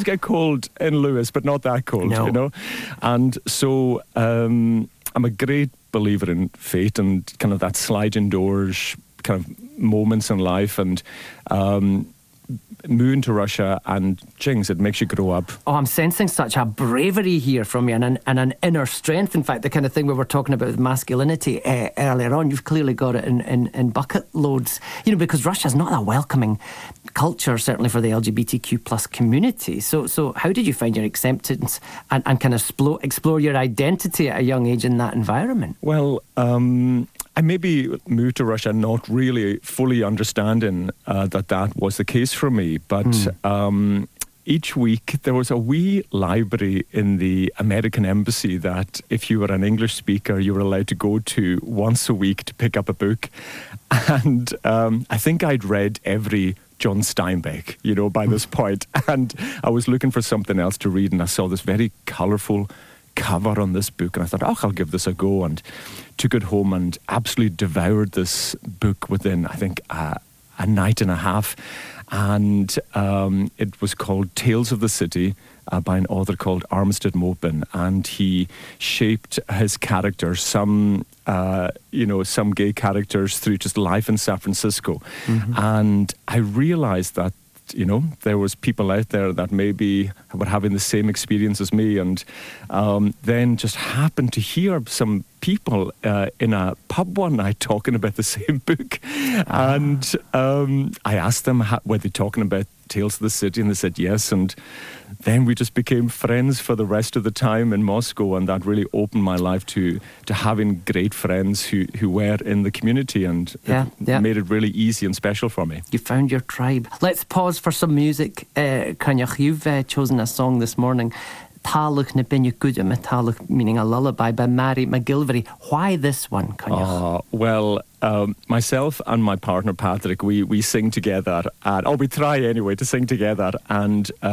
get cold in Lewis, but not that cold, No. you know. And so I'm a great believer in fate and kind of that sliding doors kind of moments in life, and moving to Russia, and jings, it makes you grow up. Oh, I'm sensing such a bravery here from you, and an inner strength. In fact, the kind of thing we were talking about with masculinity earlier on, you've clearly got it in bucket loads. You know, because Russia's not a welcoming culture, certainly for the LGBTQ plus community. So how did you find your acceptance and kind of explore your identity at a young age in that environment? Well, I maybe moved to Russia not really fully understanding that was the case for me. But each week there was a wee library in the American embassy that if you were an English speaker, you were allowed to go to once a week to pick up a book. And I think I'd read every John Steinbeck, you know, by this point. And I was looking for something else to read, and I saw this very colourful cover on this book, and I thought, I'll give this a go, and took it home and absolutely devoured this book within, I think, a night and a half. And it was called Tales of the City by an author called Armistead Maupin, and he shaped his characters, some gay characters, through just life in San Francisco. And I realized that, you know, there was people out there that maybe were having the same experience as me, and then just happened to hear some people in a pub one night talking about the same book. And I asked them, were they talking about Tales of the City? And they said yes. And then we just became friends for the rest of the time in Moscow, and that really opened my life to having great friends who were in the community, and it made it really easy and special for me. You found your tribe. Let's pause for some music. Connor, you've chosen a song this morning, Taluk na Binne Gudum, Taluk meaning a lullaby, by Mary McGilvery. Why this one, Connor? Well, myself and my partner Patrick, we sing together, we try anyway to sing together, and